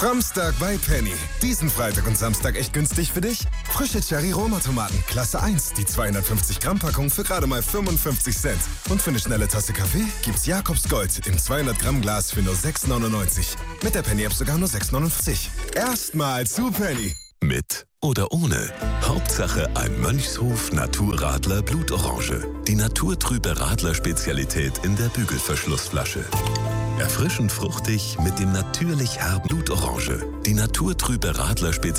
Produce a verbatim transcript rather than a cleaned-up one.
Framstag bei Penny. Diesen Freitag und Samstag echt günstig für dich? Frische Cherry-Roma-Tomaten, Klasse eins, die zweihundertfünfzig Gramm Packung für gerade mal fünfundfünfzig Cent. Und für eine schnelle Tasse Kaffee gibt's Jakobs Gold im zweihundert Gramm Glas für nur sechs neunundneunzig. Mit der Penny-App sogar nur sechs neunundfünfzig. Erstmal zu Penny. Mit oder ohne. Hauptsache ein Mönchshof Naturradler Blutorange. Die naturtrübe Radler-Spezialität in der Bügelverschlussflasche. Erfrischend fruchtig mit dem natürlich herben Blutorange. Die naturtrübe Radler-Spezialität